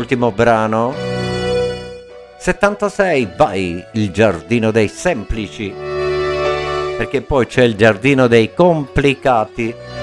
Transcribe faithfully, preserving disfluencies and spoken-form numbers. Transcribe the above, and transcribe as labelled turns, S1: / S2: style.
S1: Ultimo brano. settantasei, vai, il giardino dei semplici. Perché poi c'è il giardino dei complicati.